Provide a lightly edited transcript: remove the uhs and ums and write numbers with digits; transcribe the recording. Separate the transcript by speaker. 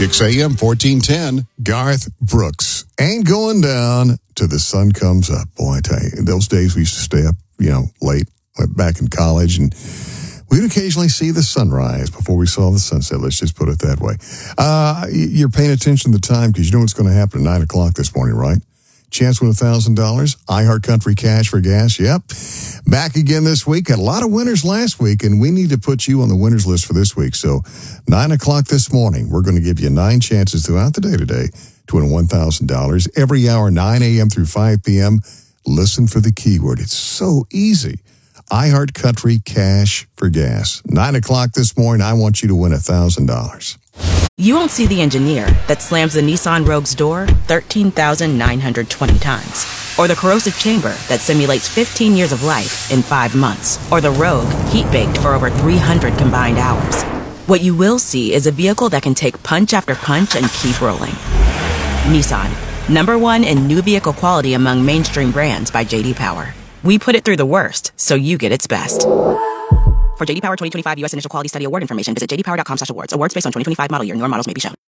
Speaker 1: Kicks AM 1410. Garth Brooks. Ain't going down till the sun comes up. Boy, I tell you, in those days we used to stay up, late, back in college, and we'd occasionally see the sunrise before we saw the sunset. Let's just put it that way. You're paying attention to the time because you know what's going to happen at 9 o'clock this morning, right? Chance to win $1,000. iHeart Country Cash for Gas. Yep. Back again this week. Had a lot of winners last week, and we need to put you on the winners list for this week. So 9 o'clock this morning, we're going to give you 9 chances throughout the day today to win $1,000. Every hour, 9 a.m. through 5 p.m. Listen for the keyword. It's so easy. iHeart Country Cash for Gas. 9 o'clock this morning, I want you to win $1,000.
Speaker 2: You won't see the engineer that slams the Nissan Rogue's door 13,920 times. Or the corrosive chamber that simulates 15 years of life in 5 months. Or the Rogue heat-baked for over 300 combined hours. What you will see is a vehicle that can take punch after punch and keep rolling. Nissan, #1 in new vehicle quality among mainstream brands by J.D. Power. We put it through the worst, so you get its best. For J.D. Power 2025 U.S. Initial Quality Study Award information, visit jdpower.com/awards. Awards based on 2025 model year. Newer models may be shown.